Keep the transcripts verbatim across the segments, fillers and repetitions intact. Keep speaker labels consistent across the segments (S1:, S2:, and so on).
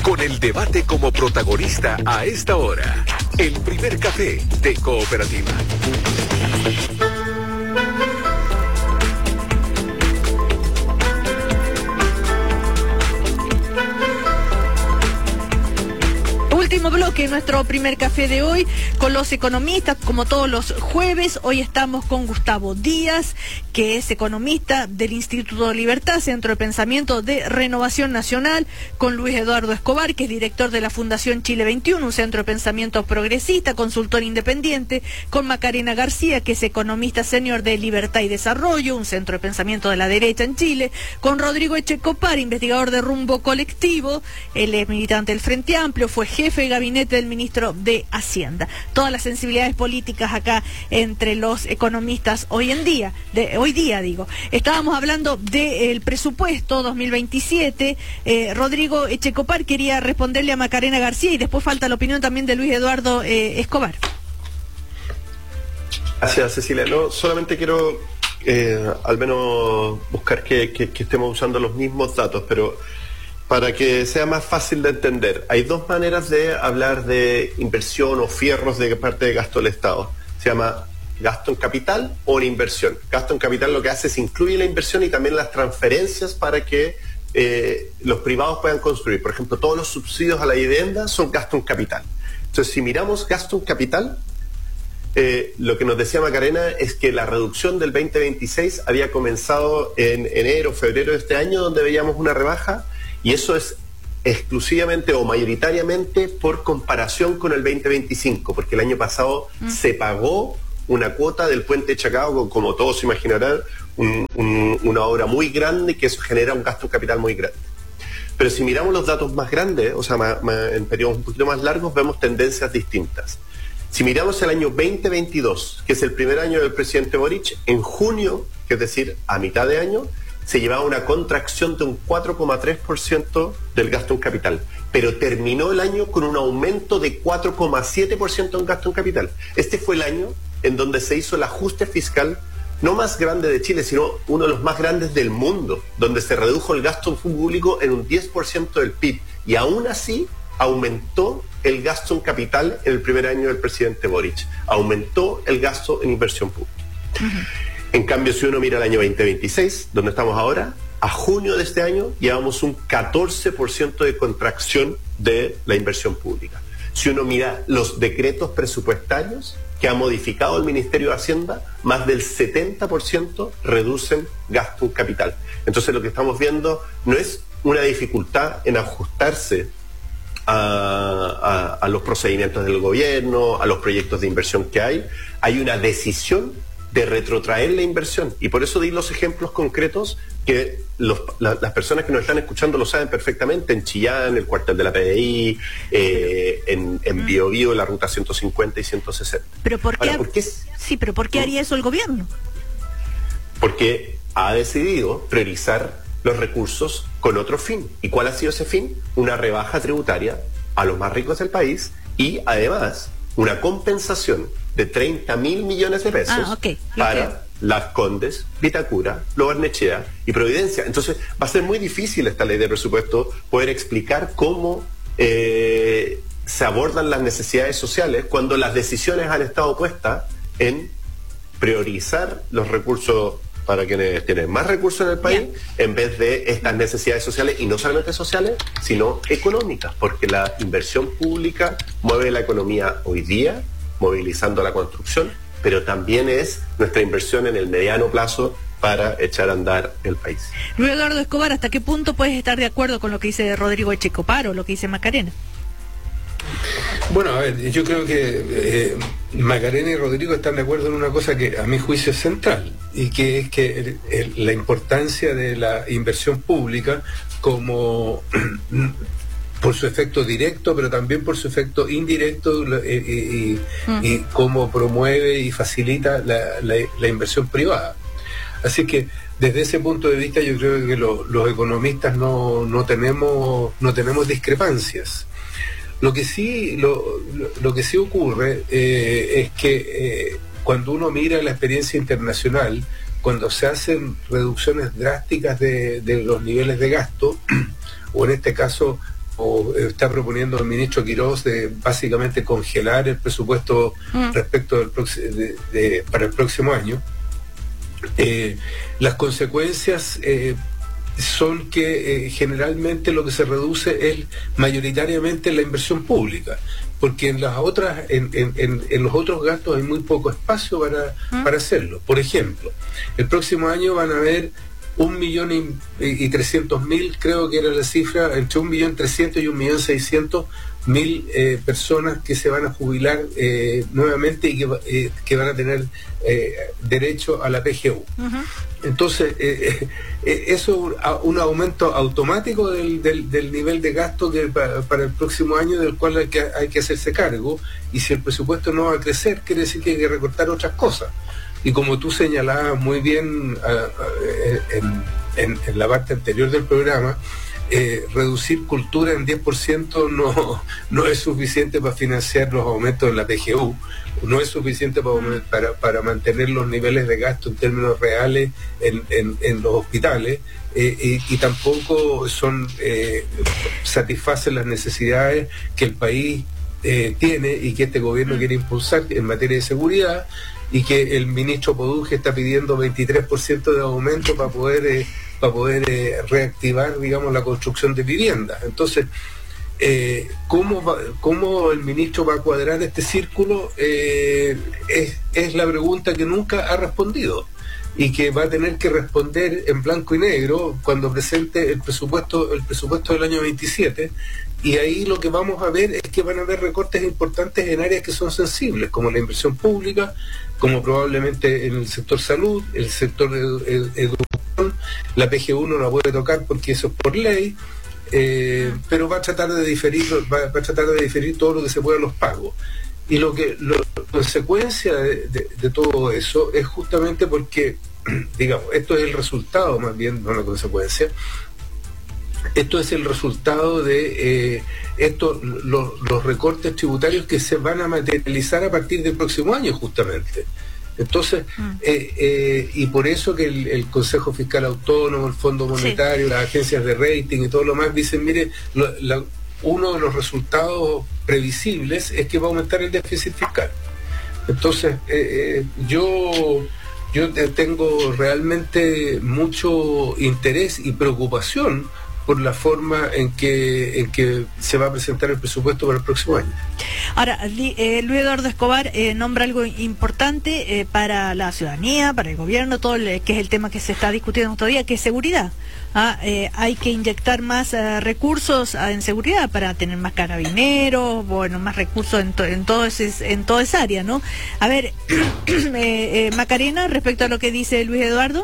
S1: Con el debate como protagonista a esta hora. El primer café de Cooperativa.
S2: Último bloque, nuestro primer café de hoy con los economistas, como todos los jueves. Hoy estamos con Gustavo Díaz, que es economista del Instituto Libertad, Centro de Pensamiento de Renovación Nacional, con Luis Eduardo Escobar, que es director de la Fundación Chile veintiuno, un centro de pensamiento progresista, consultor independiente, con Macarena García, que es economista senior de Libertad y Desarrollo, un centro de pensamiento de la derecha en Chile, con Rodrigo Echecopar, investigador de Rumbo Colectivo. Él es militante del Frente Amplio, fue jefe de gabinete del ministro de Hacienda. Todas las sensibilidades políticas acá entre los economistas hoy en día, de, hoy día digo. Estábamos hablando del presupuesto dos mil veintisiete. Eh, Rodrigo Echecopar quería responderle a Macarena García y después falta la opinión también de Luis Eduardo eh, Escobar.
S3: Gracias, Cecilia. No, solamente quiero eh, al menos buscar que, que, que estemos usando los mismos datos, pero para que sea más fácil de entender, hay dos maneras de hablar de inversión o fierros de parte de gasto del Estado. Se llama gasto en capital o en inversión. Gasto en capital lo que hace es incluye la inversión y también las transferencias para que eh, los privados puedan construir. Por ejemplo, todos los subsidios a la vivienda son gasto en capital. Entonces, si miramos gasto en capital, eh, lo que nos decía Macarena es que la reducción del veinte veintiséis había comenzado en enero, febrero de este año, donde veíamos una rebaja. Y eso es exclusivamente o mayoritariamente por comparación con el veinte veinticinco, porque el año pasado mm. se pagó una cuota del puente Chacao, como todos se imaginarán, un, un, una obra muy grande, que eso genera un gasto en capital muy grande. Pero si miramos los datos más grandes, o sea, más, más, en periodos un poquito más largos, vemos tendencias distintas. Si miramos el año veinte veintidós, que es el primer año del presidente Boric, en junio, que es decir, a mitad de año, se llevaba una contracción de un cuatro coma tres por ciento del gasto en capital, pero terminó el año con un aumento de cuatro coma siete por ciento en gasto en capital. Este fue el año en donde se hizo el ajuste fiscal no más grande de Chile, sino uno de los más grandes del mundo, donde se redujo el gasto público en un diez por ciento del P I B, y aún así aumentó el gasto en capital en el primer año del presidente Boric, aumentó el gasto en inversión pública. Uh-huh. En cambio, si uno mira el año veinte veintiséis, donde estamos ahora, a junio de este año llevamos un catorce por ciento de contracción de la inversión pública. Si uno mira los decretos presupuestarios que ha modificado el Ministerio de Hacienda, más del setenta por ciento reducen gasto en capital. Entonces lo que estamos viendo no es una dificultad en ajustarse a, a, a los procedimientos del gobierno, a los proyectos de inversión que hay. Hay una decisión de retrotraer la inversión, y por eso di los ejemplos concretos que los, la, las personas que nos están escuchando lo saben perfectamente: en Chillán, el cuartel de la P D I, eh, en, en Bio Bio, la ruta ciento cincuenta y ciento sesenta.
S2: ¿Pero por qué?
S3: Ahora, ¿por qué?
S2: Sí, pero ¿por qué haría eso el gobierno?
S3: Porque ha decidido priorizar los recursos con otro fin. ¿Y cuál ha sido ese fin? Una rebaja tributaria a los más ricos del país y además una compensación de treinta mil millones de pesos
S2: ah, okay.
S3: para
S2: okay.
S3: Las Condes, Vitacura, Lo Barnechea y Providencia. Entonces va a ser muy difícil esta ley de presupuesto poder explicar cómo eh, se abordan las necesidades sociales cuando las decisiones han estado puestas en priorizar los recursos para quienes tienen más recursos en el país, yeah. en vez de estas necesidades sociales, y no solamente sociales, sino económicas, porque la inversión pública mueve la economía hoy día, movilizando la construcción, pero también es nuestra inversión en el mediano plazo para echar a andar el país.
S2: Luis Eduardo Escobar, ¿hasta qué punto puedes estar de acuerdo con lo que dice Rodrigo Echecopar o lo que dice Macarena?
S4: Bueno, a ver, yo creo que eh, Macarena y Rodrigo están de acuerdo en una cosa que a mi juicio es central, y que es que el, el, la importancia de la inversión pública como por su efecto directo, pero también por su efecto indirecto, y, y, mm. y cómo promueve y facilita la, la, la inversión privada. Así que desde ese punto de vista yo creo que lo, los economistas no, no tenemos no tenemos discrepancias. Lo que sí lo, lo, lo que sí ocurre eh, es que eh, cuando uno mira la experiencia internacional, cuando se hacen reducciones drásticas de, de los niveles de gasto, o en este caso o está proponiendo el ministro Quirós de básicamente congelar el presupuesto mm. respecto del de, de, para el próximo año, eh, las consecuencias eh, son que eh, generalmente lo que se reduce es mayoritariamente la inversión pública, porque en las otras en, en, en, en los otros gastos hay muy poco espacio para, ¿Mm? para hacerlo. Por ejemplo, el próximo año van a haber un millón y, y trescientos mil, creo que era la cifra, entre un millón trescientos y un millón seiscientos mil eh, personas que se van a jubilar eh, nuevamente y que, eh, que van a tener eh, derecho a la P G U. Uh-huh. Entonces, eh, eh, eso es un aumento automático del, del, del nivel de gasto que para, para el próximo año, del cual hay que, hay que hacerse cargo, y si el presupuesto no va a crecer, quiere decir que hay que recortar otras cosas. Y como tú señalabas muy bien a, a, en, en, en la parte anterior del programa, eh, reducir cultura en diez por ciento no, no es suficiente para financiar los aumentos en la P G U, no es suficiente para, para, para mantener los niveles de gasto en términos reales en, en, en los hospitales, eh, y, y tampoco son eh, satisfacen las necesidades que el país eh, tiene y que este gobierno quiere impulsar en materia de seguridad, y que el ministro Poduje está pidiendo veintitrés por ciento de aumento para poder eh, para poder eh, reactivar, digamos, la construcción de viviendas. Entonces, eh, ¿cómo, va, ¿cómo el ministro va a cuadrar este círculo? Eh, es, es la pregunta que nunca ha respondido y que va a tener que responder en blanco y negro cuando presente el presupuesto el presupuesto del año veintisiete. Y ahí lo que vamos a ver es que van a haber recortes importantes en áreas que son sensibles, como la inversión pública, como probablemente en el sector salud, el sector ed- educación. La P G U no la puede tocar porque eso es por ley, eh, pero va a tratar de diferir, va, va a tratar de diferir todo lo que se pueda los pagos. Y lo que la consecuencia de, de, de todo eso es justamente porque, digamos, esto es el resultado, más bien, no la consecuencia. Esto es el resultado de eh, esto, los, los recortes tributarios que se van a materializar a partir del próximo año, justamente. Entonces, mm. eh, eh, y por eso que el, el Consejo Fiscal Autónomo, el Fondo Monetario, sí. las agencias de rating y todo lo más dicen, mire, lo, la, uno de los resultados previsibles es que va a aumentar el déficit fiscal. Entonces, eh, eh, yo... yo tengo realmente mucho interés y preocupación por la forma en que en que se va a presentar el presupuesto para el próximo año.
S2: Ahora, eh, Luis Eduardo Escobar eh, nombra algo importante eh, para la ciudadanía, para el gobierno, todo el, que es el tema que se está discutiendo todavía, que es seguridad. Ah, eh, hay que inyectar más uh, recursos uh, en seguridad para tener más carabineros, bueno, más recursos en, to en, todo ese, en toda esa área, ¿no? A ver, eh, eh, Macarena, respecto a lo que dice Luis Eduardo.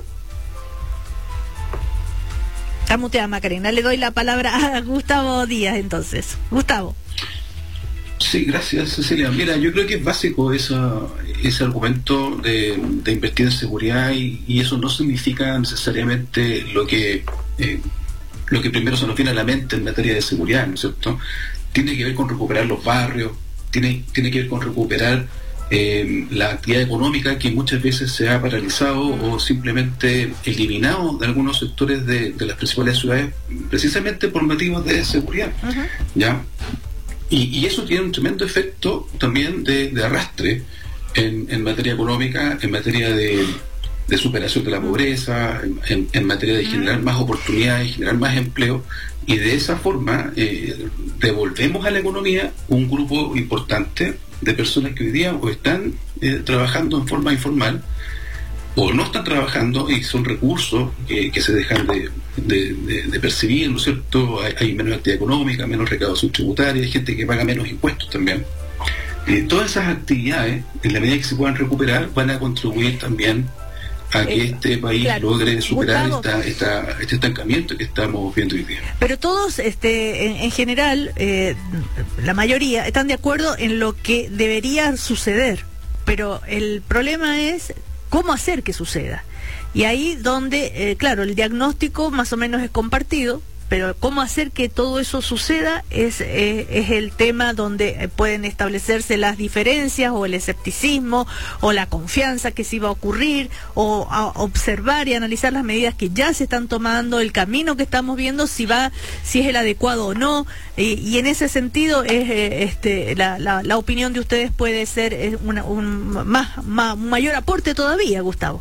S2: Está muteada Macarena. Le doy la palabra a Gustavo Díaz, entonces. Gustavo.
S5: Sí, gracias, Cecilia. Mira, yo creo que es básico esa, ese argumento de, de invertir en seguridad, y, y eso no significa necesariamente lo que eh, lo que primero se nos viene a la mente en materia de seguridad, ¿no es cierto? Tiene que ver con recuperar los barrios, tiene, tiene que ver con recuperar eh, la actividad económica que muchas veces se ha paralizado o simplemente eliminado de algunos sectores de, de las principales ciudades, precisamente por motivos de seguridad. Uh-huh. ¿Ya? Y, y eso tiene un tremendo efecto también de, de arrastre en, en materia económica, en materia de, de superación de la pobreza, en, en materia de generar más oportunidades, generar más empleo, y de esa forma eh, devolvemos a la economía un grupo importante de personas que hoy día o están eh, trabajando en forma informal o no están trabajando, y son recursos que, que se dejan de, de, de, de percibir, ¿no es cierto? Hay, hay menos actividad económica, menos recaudación tributaria, hay gente que paga menos impuestos también. Eh, todas esas actividades, en la medida que se puedan recuperar, van a contribuir también a que eh, este país claro. logre superar esta, esta, este estancamiento que estamos viendo hoy día.
S2: Pero todos, este, en, en general, eh, la mayoría están de acuerdo en lo que debería suceder, pero el problema es cómo hacer que suceda. Y ahí donde, eh, claro, el diagnóstico más o menos es compartido, pero cómo hacer que todo eso suceda es, eh, es el tema donde pueden establecerse las diferencias o el escepticismo o la confianza que sí va a ocurrir, o a observar y analizar las medidas que ya se están tomando, el camino que estamos viendo, si va, si es el adecuado o no, y, y en ese sentido es eh, este la, la, la opinión de ustedes puede ser eh, una, un más, más un mayor aporte todavía, Gustavo.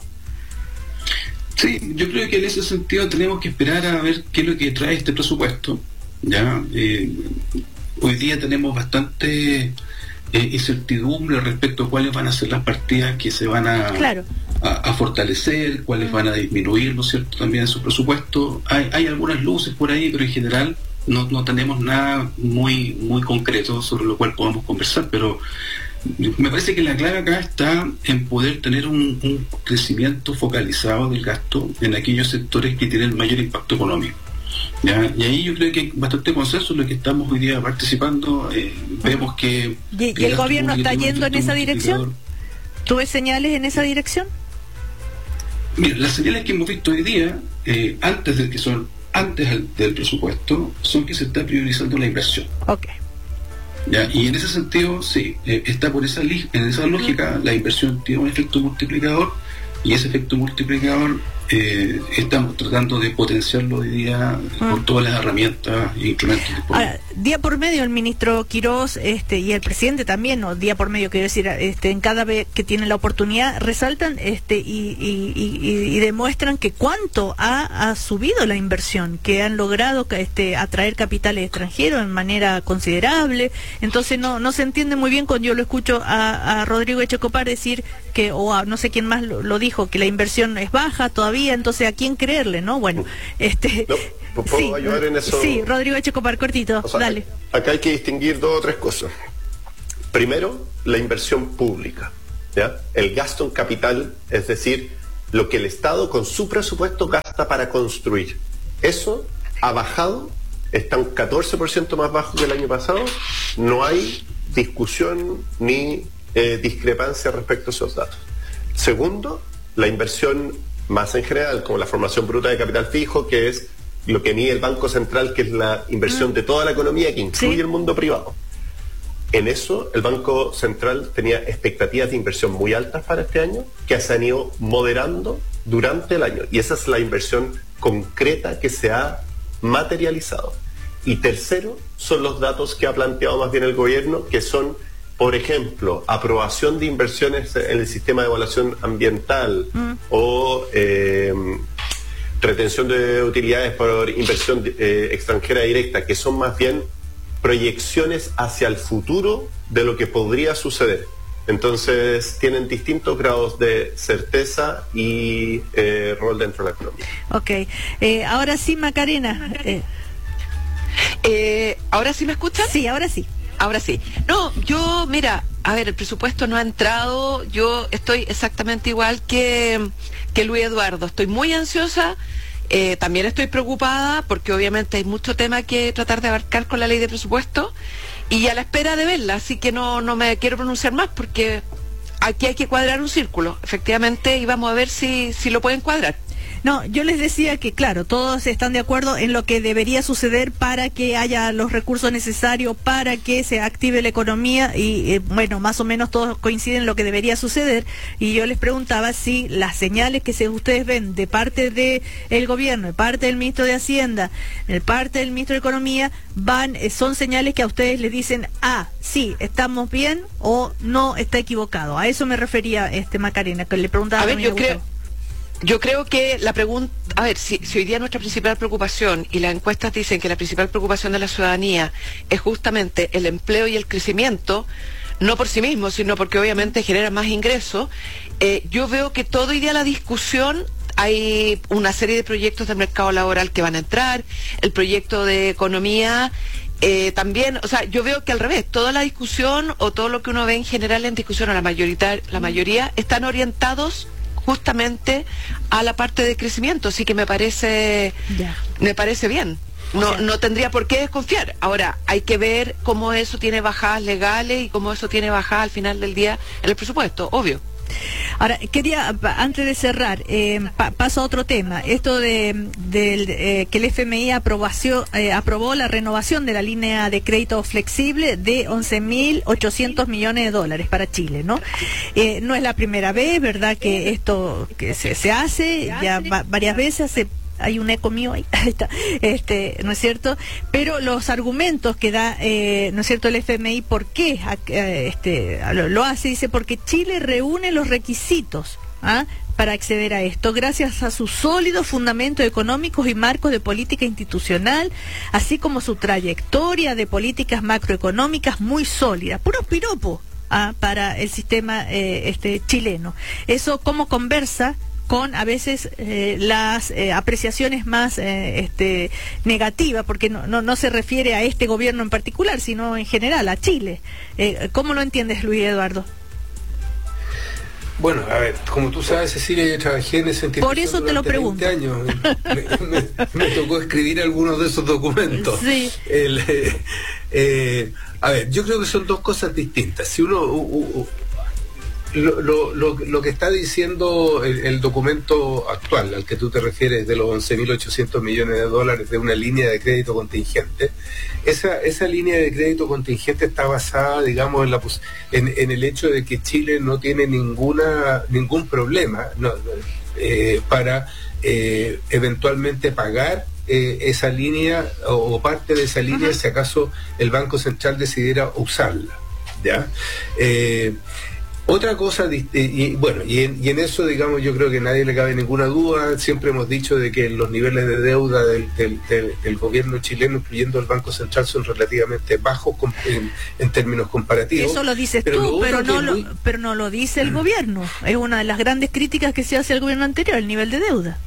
S5: Sí, yo creo que en ese sentido tenemos que esperar a ver qué es lo que trae este presupuesto. Ya eh, hoy día tenemos bastante eh, incertidumbre respecto a cuáles van a ser las partidas que se van a,
S2: claro.
S5: a, a fortalecer, cuáles van a disminuir, ¿no es cierto?, también en su presupuesto. Hay, hay algunas luces por ahí, pero en general no, no tenemos nada muy, muy concreto sobre lo cual podamos conversar, pero me parece que la clave acá está en poder tener un, un crecimiento focalizado del gasto en aquellos sectores que tienen mayor impacto económico. ¿Ya? Y ahí yo creo que hay bastante consenso en lo que estamos hoy día participando. Eh, vemos que...
S2: ¿Y, y el gobierno está yendo en esa dirección? ¿Tú ves señales en esa dirección?
S5: Mira, las señales que hemos visto hoy día, eh, antes de que son antes del presupuesto, son que se está priorizando la inversión.
S2: Ok.
S5: ¿Ya? Y en ese sentido, sí, eh, está por esa li- en esa lógica, la inversión tiene un efecto multiplicador, y ese efecto multiplicador eh, estamos tratando de potenciarlo hoy día mm. con todas las herramientas e instrumentos disponibles.
S2: Ahora, día por medio el ministro Quirós este, y el presidente también, o día por medio quiero decir, este, en cada vez que tienen la oportunidad resaltan este y, y, y, y demuestran que cuánto ha, ha subido la inversión, que han logrado este, atraer capitales extranjeros en manera considerable. Entonces no no se entiende muy bien cuando yo lo escucho a, a Rodrigo Echecopar decir que, o a no sé quién más lo, lo dijo, que la inversión es baja todavía, entonces a quién creerle, ¿no? Bueno, este...
S3: No, ¿puedo
S2: sí,
S3: ayudar en eso?
S2: Sí, Rodrigo Echecopar, cortito,
S3: o sea,
S2: dale.
S3: Acá hay que distinguir dos o tres cosas. Primero, la inversión pública, ¿ya? El gasto en capital, es decir, lo que el Estado con su presupuesto gasta para construir. Eso ha bajado, está un catorce por ciento más bajo que el año pasado, no hay discusión ni eh, discrepancia respecto a esos datos. Segundo, la inversión más en general, como la formación bruta de capital fijo, que es lo que mide el Banco Central, que es la inversión mm. de toda la economía, que incluye ¿Sí? el mundo privado. En eso, el Banco Central tenía expectativas de inversión muy altas para este año, que se han ido moderando durante el año. Y esa es la inversión concreta que se ha materializado. Y tercero, son los datos que ha planteado más bien el gobierno, que son, por ejemplo, aprobación de inversiones en el sistema de evaluación ambiental mm. o eh, retención de utilidades por inversión eh, extranjera directa, que son más bien proyecciones hacia el futuro de lo que podría suceder. Entonces tienen distintos grados de certeza y eh, rol dentro de la economía.
S2: Ok, eh, ahora sí, Macarena. Eh.
S6: Eh, ¿Ahora sí me escuchan?
S2: Sí, ahora sí.
S6: Ahora sí. No, yo, mira, a ver, el presupuesto no ha entrado, yo estoy exactamente igual que, que Luis Eduardo, estoy muy ansiosa, eh, también estoy preocupada porque obviamente hay mucho tema que tratar de abarcar con la ley de presupuesto y a la espera de verla, así que no, no me quiero pronunciar más porque aquí hay que cuadrar un círculo, efectivamente, y vamos a ver si, si lo pueden cuadrar.
S2: No, yo les decía que, claro, todos están de acuerdo en lo que debería suceder para que haya los recursos necesarios, para que se active la economía y, eh, bueno, más o menos todos coinciden en lo que debería suceder. Y yo les preguntaba si las señales que se, ustedes ven de parte del gobierno, de parte del ministro de Hacienda, de parte del ministro de Economía, van eh, son señales que a ustedes les dicen, ah, sí, estamos bien o no, está equivocado. A eso me refería este Macarena, que le preguntaba
S6: a ver, yo
S2: creo
S6: Yo creo que la pregunta, a ver, si, si hoy día nuestra principal preocupación, y las encuestas dicen que la principal preocupación de la ciudadanía es justamente el empleo y el crecimiento, no por sí mismo, sino porque obviamente genera más ingresos, eh, yo veo que todo hoy día la discusión, hay una serie de proyectos del mercado laboral que van a entrar, el proyecto de economía, eh, también, o sea, yo veo que al revés, toda la discusión o todo lo que uno ve en general en discusión, a la mayoría, la mayoría están orientados justamente a la parte de crecimiento, así que me parece yeah. me parece bien. No, yeah. no tendría por qué desconfiar. Ahora, hay que ver cómo eso tiene bajadas legales y cómo eso tiene bajadas al final del día en el presupuesto, obvio.
S2: Ahora, quería, antes de cerrar, eh, pa, paso a otro tema. Esto de, de eh, que el F M I aprobación, eh, aprobó la renovación de la línea de crédito flexible de once mil ochocientos millones de dólares para Chile, ¿no? Eh, no es la primera vez, ¿verdad?, que esto que se, se hace, ya va, varias veces se hay un eco mío ahí, ahí está, este, ¿no es cierto? Pero los argumentos que da, eh, ¿no es cierto?, el F M I, ¿por qué eh, este, lo, lo hace? Dice, porque Chile reúne los requisitos, ¿ah?, para acceder a esto, gracias a sus sólidos fundamentos económicos y marcos de política institucional, así como su trayectoria de políticas macroeconómicas muy sólida, puro piropo, ¿ah?, para el sistema eh, este chileno. Eso como conversa con a veces eh, las eh, apreciaciones más eh, este, negativas, porque no, no, no se refiere a este gobierno en particular, sino en general a Chile. Eh, ¿Cómo lo entiendes, Luis Eduardo?
S4: Bueno, a ver, como tú sabes, Cecilia, yo trabajé en esa institución.
S2: Por eso te lo pregunto.
S4: veinte años. Me, me, me tocó escribir algunos de esos documentos.
S2: Sí.
S4: El, eh, eh, a ver, yo creo que son dos cosas distintas. Si uno... Uh, uh, Lo, lo, lo, lo que está diciendo el, el documento actual al que tú te refieres, de los once mil ochocientos millones de dólares de una línea de crédito contingente, esa, esa línea de crédito contingente está basada, digamos, en, la, en, en el hecho de que Chile no tiene ninguna ningún problema no, eh, para eh, eventualmente pagar eh, esa línea o, o parte de esa línea, uh-huh, si acaso el Banco Central decidiera usarla, ¿ya? Eh, Otra cosa, y, y bueno, y en, y en eso, digamos, yo creo que a nadie le cabe ninguna duda. Siempre hemos dicho de que los niveles de deuda del, del, del, del gobierno chileno, incluyendo el Banco Central, son relativamente bajos con, en, en términos comparativos.
S2: Eso lo dices
S4: pero
S2: tú,
S4: lo
S2: pero no,
S4: muy...
S2: lo, pero no lo dice el gobierno. Es una de las grandes críticas que se hace al gobierno anterior, el nivel de deuda.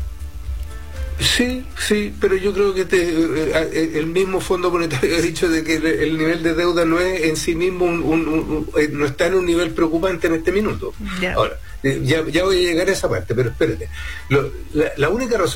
S4: Sí, sí, pero yo creo que te, eh, el mismo Fondo Monetario ha dicho de que el, el nivel de deuda no es en sí mismo un, un, un, un, no está en un nivel preocupante en este minuto.
S2: Yeah.
S4: Ahora, eh, ya, ya voy a llegar a esa parte, pero espérate. Lo, la, la única razón